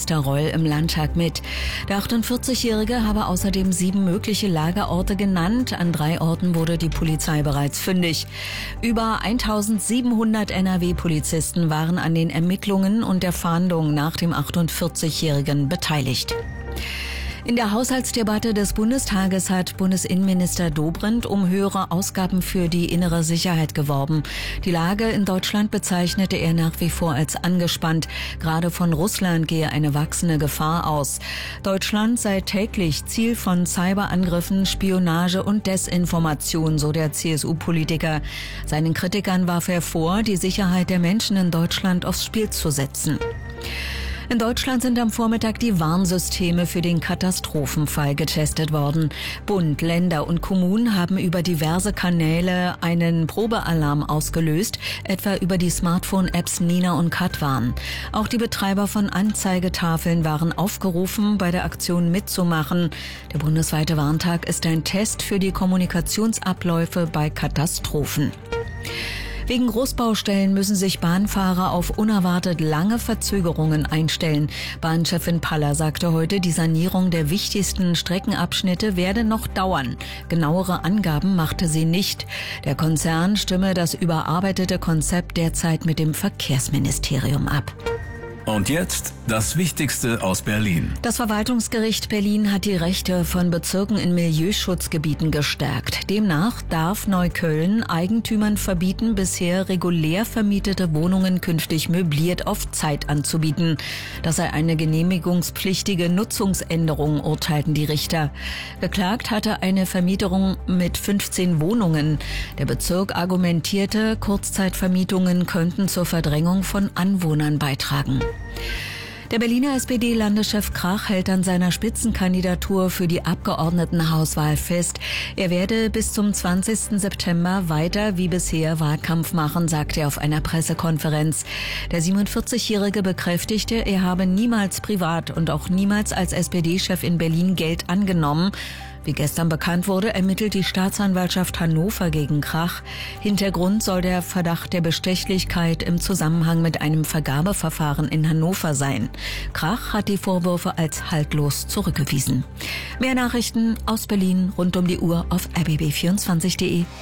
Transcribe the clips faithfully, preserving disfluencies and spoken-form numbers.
Innenminister Reul im Landtag mit. Der achtundvierzigjährige habe außerdem sieben mögliche Lagerorte genannt. An drei Orten wurde die Polizei bereits fündig. Über eintausendsiebenhundert N R W-Polizisten waren an den Ermittlungen und der Fahndung nach dem achtundvierzigjährigen beteiligt. In der Haushaltsdebatte des Bundestages hat Bundesinnenminister Dobrindt um höhere Ausgaben für die innere Sicherheit geworben. Die Lage in Deutschland bezeichnete er nach wie vor als angespannt. Gerade von Russland gehe eine wachsende Gefahr aus. Deutschland sei täglich Ziel von Cyberangriffen, Spionage und Desinformation, so der C S U-Politiker. Seinen Kritikern warf er vor, die Sicherheit der Menschen in Deutschland aufs Spiel zu setzen. In Deutschland sind am Vormittag die Warnsysteme für den Katastrophenfall getestet worden. Bund, Länder und Kommunen haben über diverse Kanäle einen Probealarm ausgelöst, etwa über die Smartphone-Apps Nina und Katwarn. Auch die Betreiber von Anzeigetafeln waren aufgerufen, bei der Aktion mitzumachen. Der bundesweite Warntag ist ein Test für die Kommunikationsabläufe bei Katastrophen. Wegen Großbaustellen müssen sich Bahnfahrer auf unerwartet lange Verzögerungen einstellen. Bahnchefin Paller sagte heute, die Sanierung der wichtigsten Streckenabschnitte werde noch dauern. Genauere Angaben machte sie nicht. Der Konzern stimme das überarbeitete Konzept derzeit mit dem Verkehrsministerium ab. Und jetzt das Wichtigste aus Berlin. Das Verwaltungsgericht Berlin hat die Rechte von Bezirken in Milieuschutzgebieten gestärkt. Demnach darf Neukölln Eigentümern verbieten, bisher regulär vermietete Wohnungen künftig möbliert auf Zeit anzubieten. Das sei eine genehmigungspflichtige Nutzungsänderung, urteilten die Richter. Geklagt hatte eine Vermieterung mit fünfzehn Wohnungen. Der Bezirk argumentierte, Kurzzeitvermietungen könnten zur Verdrängung von Anwohnern beitragen. Der Berliner S P D-Landeschef Krach hält an seiner Spitzenkandidatur für die Abgeordnetenhauswahl fest. Er werde bis zum zwanzigsten September weiter wie bisher Wahlkampf machen, sagte er auf einer Pressekonferenz. Der siebenundvierzigjährige bekräftigte, er habe niemals privat und auch niemals als S P D-Chef in Berlin Geld angenommen. Wie gestern bekannt wurde, ermittelt die Staatsanwaltschaft Hannover gegen Krach. Hintergrund soll der Verdacht der Bestechlichkeit im Zusammenhang mit einem Vergabeverfahren in Hannover sein. Krach hat die Vorwürfe als haltlos zurückgewiesen. Mehr Nachrichten aus Berlin rund um die Uhr auf r b b vierundzwanzig punkt d e.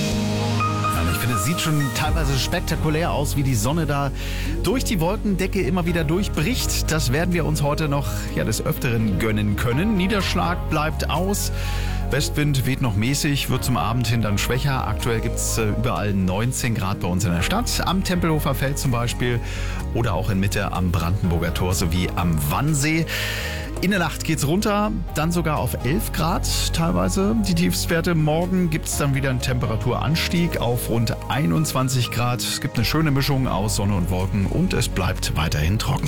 Ich finde, es sieht schon teilweise spektakulär aus, wie die Sonne da durch die Wolkendecke immer wieder durchbricht. Das werden wir uns heute noch ja, des Öfteren gönnen können. Niederschlag bleibt aus. Westwind weht noch mäßig, wird zum Abend hin dann schwächer. Aktuell gibt es äh, überall neunzehn Grad bei uns in der Stadt. Am Tempelhofer Feld zum Beispiel oder auch in Mitte am Brandenburger Tor sowie am Wannsee. In der Nacht geht's runter, dann sogar auf elf Grad teilweise die Tiefstwerte. Morgen gibt's dann wieder einen Temperaturanstieg auf rund einundzwanzig Grad. Es gibt eine schöne Mischung aus Sonne und Wolken und es bleibt weiterhin trocken.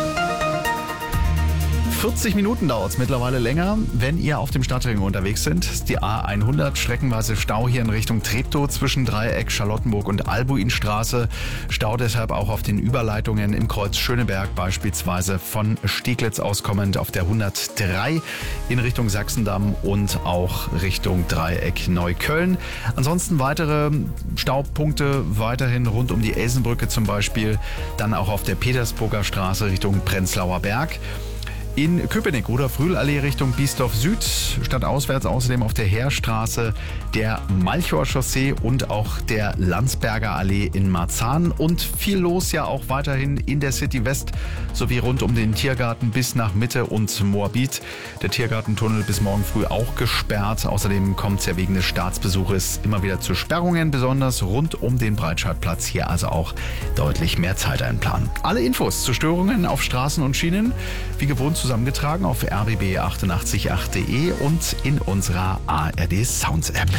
vierzig Minuten dauert es mittlerweile länger, wenn ihr auf dem Stadtring unterwegs sind. Die A hundert, streckenweise Stau hier in Richtung Treptow zwischen Dreieck, Charlottenburg und Albuinstraße. Stau deshalb auch auf den Überleitungen im Kreuz Schöneberg, beispielsweise von Steglitz aus kommend auf der hundertdrei in Richtung Sachsendamm und auch Richtung Dreieck Neukölln. Ansonsten weitere Staupunkte weiterhin rund um die Elsenbrücke zum Beispiel, dann auch auf der Petersburger Straße Richtung Prenzlauer Berg. In Köpenick oder Frühlallee Richtung Biesdorf Süd, stadtauswärts außerdem auf der Heerstraße, der Malchower Chaussee und auch der Landsberger Allee in Marzahn. Und viel los ja auch weiterhin in der City West sowie rund um den Tiergarten bis nach Mitte und Moabit. Der Tiergartentunnel bis morgen früh auch gesperrt. Außerdem kommt es ja wegen des Staatsbesuches immer wieder zu Sperrungen, besonders rund um den Breitscheidplatz. Hier also auch deutlich mehr Zeit einplanen. Alle Infos zu Störungen auf Straßen und Schienen wie gewohnt zusammengetragen auf r b b achtundachtzig punkt acht punkt d e und in unserer A R D Sounds App.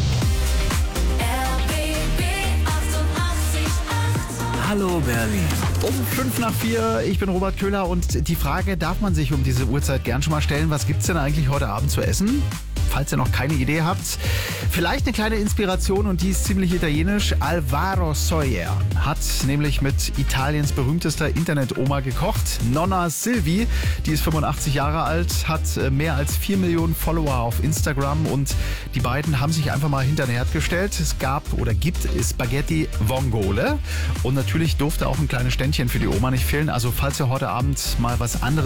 Hallo Berlin. Um fünf nach vier, ich bin Robert Köhler und die Frage darf man sich um diese Uhrzeit gern schon mal stellen, was gibt's denn eigentlich heute Abend zu essen? Falls ihr noch keine Idee habt, vielleicht eine kleine Inspiration und die ist ziemlich italienisch. Alvaro Soler hat nämlich mit Italiens berühmtester Internet-Oma gekocht. Nonna Silvi, die ist fünfundachtzig Jahre alt, hat mehr als vier Millionen Follower auf Instagram und die beiden haben sich einfach mal hinter den Herd gestellt. Es gab oder gibt Spaghetti Vongole und natürlich durfte auch ein kleines Ständchen für die Oma nicht fehlen. Also falls ihr heute Abend mal was anderes